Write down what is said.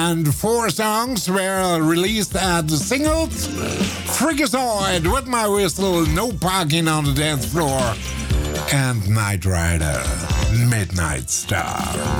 And 4 songs were released as singles. Freakazoid, With My Whistle, No Parking on the Dance Floor, and Knight Rider, Midnight Star.